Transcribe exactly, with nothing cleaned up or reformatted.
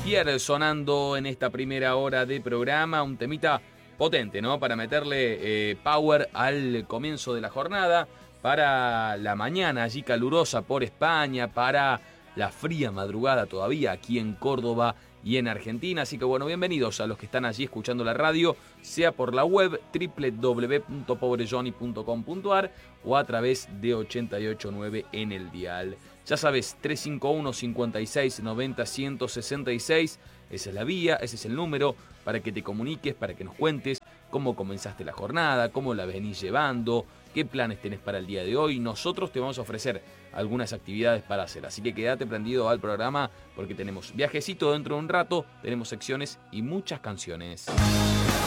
Kier sonando en esta primera hora de programa, un temita potente, ¿no? Para meterle eh, power al comienzo de la jornada, para la mañana allí calurosa por España, para la fría madrugada todavía aquí en Córdoba y en Argentina. Así que bueno, bienvenidos a los que están allí escuchando la radio, sea por la web doble u doble u doble u punto pobre johnny punto com punto a r o a través de ochenta y ocho punto nueve en el dial. Ya sabes, tres cinco uno, cinco seis, nueve cero, uno seis seis, esa es la vía, ese es el número para que te comuniques, para que nos cuentes cómo comenzaste la jornada, cómo la venís llevando, qué planes tenés para el día de hoy. Nosotros te vamos a ofrecer algunas actividades para hacer, así que quédate prendido al programa porque tenemos viajecito dentro de un rato, tenemos secciones y muchas canciones.